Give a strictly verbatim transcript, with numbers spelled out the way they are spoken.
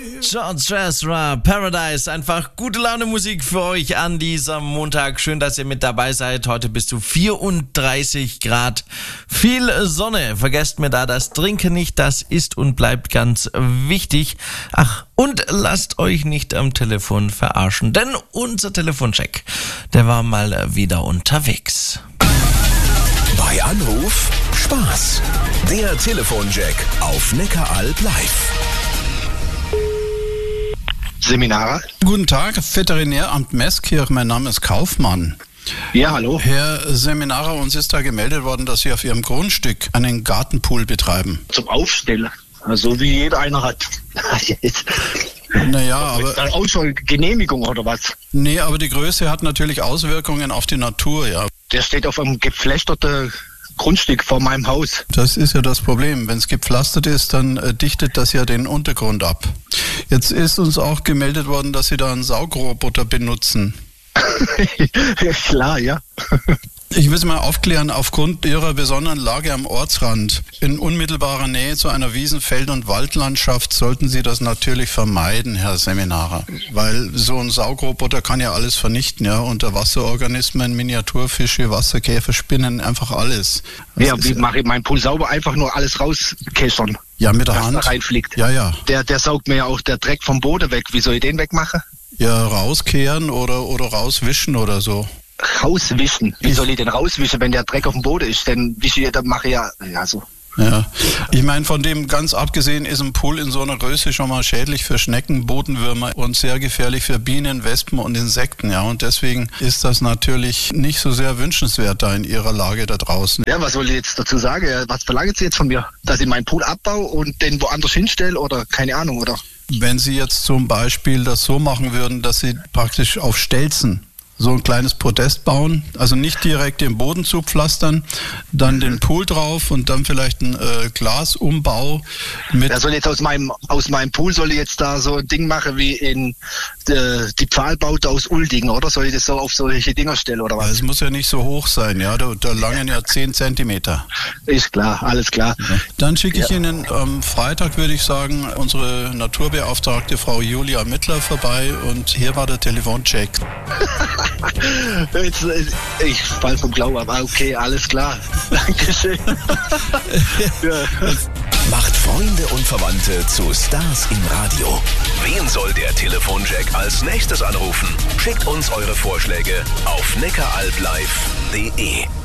George Ezra, Paradise, einfach gute Laune Musik für euch an diesem Montag. Schön, dass ihr mit dabei seid. Heute bis zu vierunddreißig Grad. Viel Sonne. Vergesst mir da das Trinken nicht. Das ist und bleibt ganz wichtig. Ach, und lasst euch nicht am Telefon verarschen, denn unser Telefoncheck, der war mal wieder unterwegs. Bei Anruf Spaß. Der Telefonjack auf Neckaralb live. Seminare. Guten Tag, Veterinäramt Meßkirch, mein Name ist Kaufmann. Ja, hallo. Herr Seminarer, uns ist da gemeldet worden, dass Sie auf Ihrem Grundstück einen Gartenpool betreiben. Zum Aufstellen, also wie jeder einer hat. Naja, aber... Außer Genehmigung oder was? Nee, aber die Größe hat natürlich Auswirkungen auf die Natur, ja. Der steht auf einem gepflasterten Grundstück vor meinem Haus. Das ist ja das Problem. Wenn es gepflastert ist, dann äh, dichtet das ja den Untergrund ab. Jetzt ist uns auch gemeldet worden, dass Sie da einen Saugroboter benutzen. Ja, klar, ja. Ich will es mal aufklären, aufgrund Ihrer besonderen Lage am Ortsrand, in unmittelbarer Nähe zu einer Wiesen-, Feld- und Waldlandschaft, sollten Sie das natürlich vermeiden, Herr Seminarer. Weil so ein Saugroboter kann ja alles vernichten, ja, Unterwasserorganismen, Miniaturfische, Wasserkäfer, Spinnen, einfach alles. Das ja, wie ist, mache ich meinen Pool sauber? Einfach nur alles rauskässern. Ja, mit der was Hand. da reinfliegt. Ja, ja. Der, der saugt mir ja auch der Dreck vom Boden weg. Wie soll ich den wegmachen? Ja, rauskehren oder, oder rauswischen oder so. Rauswischen. Wie soll ich denn rauswischen, wenn der Dreck auf dem Boden ist? Denn wische ich, dann mache ich ja, ja so. Ja, ich meine, von dem ganz abgesehen ist ein Pool in so einer Größe schon mal schädlich für Schnecken, Bodenwürmer und sehr gefährlich für Bienen, Wespen und Insekten, ja. Und deswegen ist das natürlich nicht so sehr wünschenswert da in Ihrer Lage da draußen. Ja, was soll ich jetzt dazu sagen? Was verlangen Sie jetzt von mir? Dass ich meinen Pool abbaue und den woanders hinstelle oder keine Ahnung, oder? Wenn Sie jetzt zum Beispiel das so machen würden, dass Sie praktisch auf Stelzen so ein kleines Podest bauen, also nicht direkt den Boden zupflastern, dann den Pool drauf und dann vielleicht ein äh, Glasumbau mit... Ja, soll jetzt aus meinem aus meinem Pool soll ich jetzt da so ein Ding machen wie in de, die Pfahlbaute aus Uldingen, oder? Soll ich das so auf solche Dinger stellen, oder was? Es muss ja nicht so hoch sein, ja, da, da langen ja zehn Zentimeter. Ist klar, alles klar. Ja. Dann schicke ich Ja. Ihnen am Freitag, würde ich sagen, unsere Naturbeauftragte Frau Julia Mittler vorbei und hier war der Telefoncheck. Jetzt, ich fall vom Glauben, aber okay, alles klar. Dankeschön. Ja. Macht Freunde und Verwandte zu Stars im Radio. Wen soll der Telefonjack als nächstes anrufen? Schickt uns eure Vorschläge auf neckaralblive punkt de.